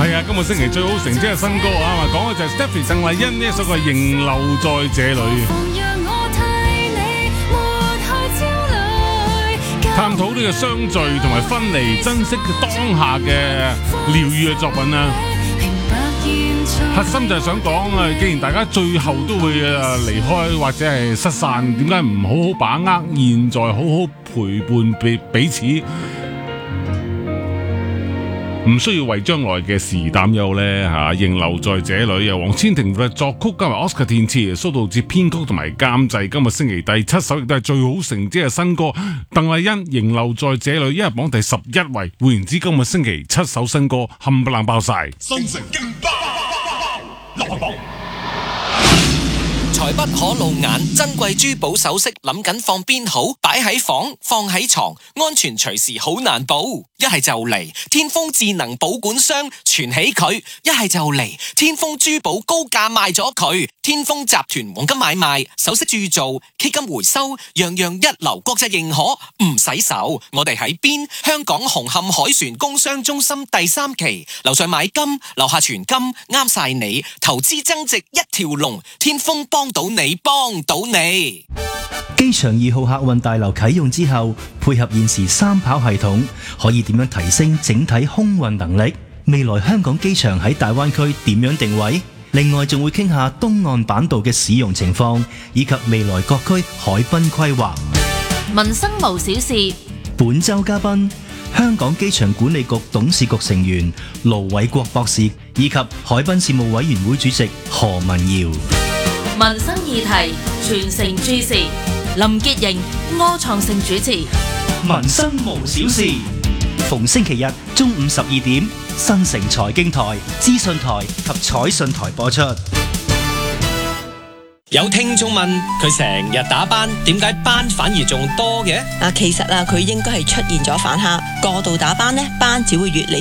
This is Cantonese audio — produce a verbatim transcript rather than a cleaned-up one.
係啊，今個星期最好成績嘅新歌啊，講嘅就係 Stephy 鄧麗欣呢一首嘅《仍留在這裡》。探討呢個相聚同埋分離，珍惜當下嘅療癒嘅作品啊。核心就係想講啊，既然大家最後都會誒離開或者係失散，點解唔好好把握現在，好好陪伴彼彼此？唔需要為將來嘅事擔憂呢嚇，仍留在這裡。由黃千婷嘅作曲加埋 Oscar 填詞，蘇道哲編曲同埋監製。今日星期第七首亦都係最好成績嘅新歌，鄧麗欣仍留在這裡，一日榜第十一位。換言之，今日星期七首新歌冚唪唥爆晒。新城勁爆落榜。 財不可露眼，珍貴珠寶首飾諗緊放邊好？擺喺房，放喺床，安全隨時好難保。一係就嚟天豐智能保管箱存起佢，一係就嚟天豐珠寶高價賣咗佢。天豐集團黃金買賣、首飾鑄造、K金回收，樣樣一流，國際認可，唔使愁。我哋喺邊？香港紅磡海船工商中心第三期，樓上買金，樓下存金，啱晒你。投資增值一條龍，天豐幫到你，幫到你。 機場二號客運大樓啟用之後，配合現時三跑系統，可以點樣提升整體空運能力？未來香港機場喺大灣區點樣定位？另外仲會傾下東岸板道嘅使用情況，以及未來各區海濱規劃。 民生無小事， 本周嘉賓香港機場管理局董事局成員盧偉國博士，以及海濱事務委員會主席何文堯。 民生議題全城注視，林潔瑩、柯創盛主持。 民生無小事，逢星期日中午十二點，新城財經台、資訊台及彩訊台播出。 有聽眾問佢成日打班，點解班反而仲多嘅？ 啊，其實啊，佢應該係出現咗反客，過度打班呢，班只會越嚟